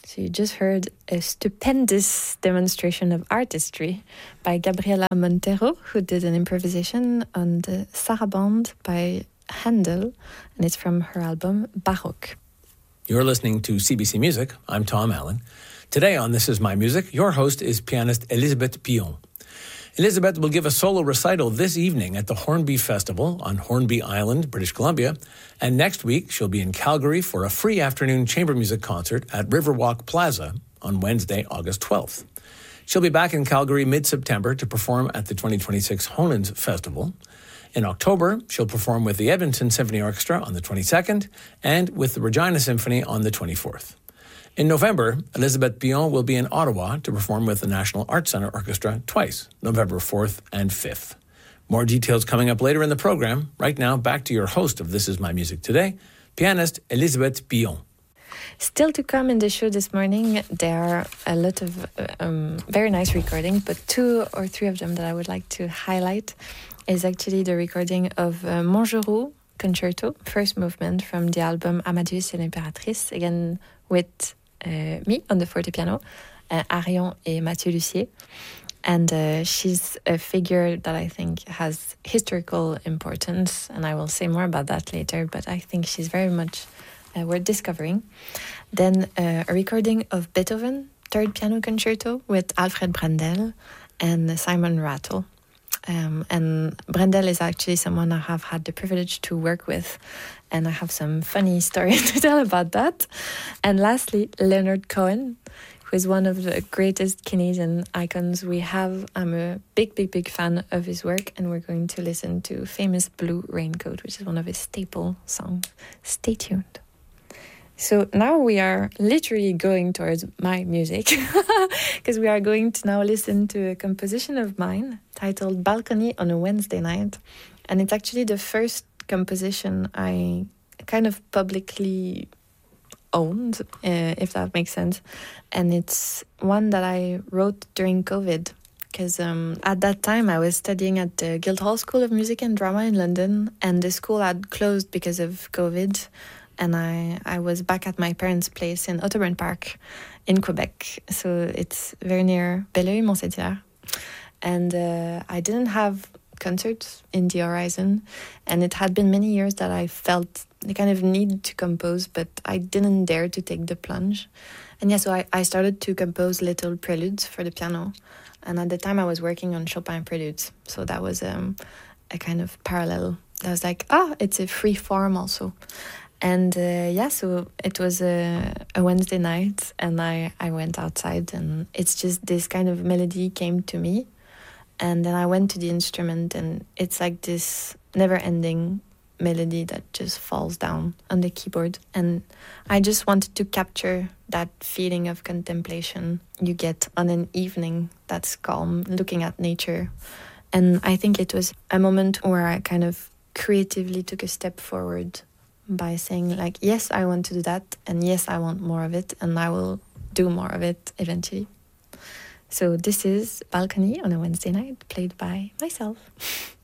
So you just heard a stupendous demonstration of artistry by Gabriela Montero, who did an improvisation on the Sarabande by Handel, and it's from her album Baroque. You're listening to CBC Music. I'm Tom Allen. Today on This Is My Music, your host is pianist Elisabeth Billon. Elisabeth will give a solo recital this evening at the Hornby Festival on Hornby Island, British Columbia. And next week, she'll be in Calgary for a free afternoon chamber music concert at Riverwalk Plaza on Wednesday, August 12th. She'll be back in Calgary mid-September to perform at the 2026 Honans Festival. In October, she'll perform with the Edmonton Symphony Orchestra on the 22nd and with the Regina Symphony on the 24th. In November, Elisabeth Billon will be in Ottawa to perform with the National Arts Centre Orchestra twice, November 4th and 5th. More details coming up later in the program. Right now, back to your host of This Is My Music Today, pianist Elisabeth Billon. Still to come in the show this morning, there are a lot of very nice recordings, but 2 or 3 of them that I would like to highlight is actually the recording of Montgeroux Concerto, first movement from the album Amadeus et l'Impératrice, again with me on the forte piano, Arion et Mathieu Lussier. And she's a figure that I think has historical importance, and I will say more about that later, but I think she's very much worth discovering. Then a recording of Beethoven, third piano concerto with Alfred Brendel and Simon Rattle. And Brendel is actually someone I have had the privilege to work with, and I have some funny stories to tell about that. And lastly, Leonard Cohen, who is one of the greatest Canadian icons we have. I'm a big fan of his work, and we're going to listen to Famous Blue Raincoat, which is one of his staple songs. Stay tuned. So now we are literally going towards my music, because we are going to now listen to a composition of mine titled Balcony on a Wednesday Night. And it's actually the first composition I kind of publicly owned, if that makes sense. And it's one that I wrote during COVID, because at that time I was studying at the Guildhall School of Music and Drama in London, and the school had closed because of COVID. And I was back at my parents' place in Otterburn Park in Quebec. So it's very near Belleuil-Mont-Saint-Hilaire. And I didn't have concerts in the horizon. And it had been many years that I felt the kind of need to compose, but I didn't dare to take the plunge. And yeah, so I started to compose little preludes for the piano. And at the time I was working on Chopin preludes. So that was a kind of parallel. I was like, it's a free form also. And so it was a Wednesday night, and I went outside, and it's just this kind of melody came to me. And then I went to the instrument, and it's like this never-ending melody that just falls down on the keyboard. And I just wanted to capture that feeling of contemplation you get on an evening that's calm, looking at nature. And I think it was a moment where I kind of creatively took a step forward by saying, like, yes, I want to do that, and yes, I want more of it, and I will do more of it eventually. So this is Balcony on a Wednesday night, played by myself.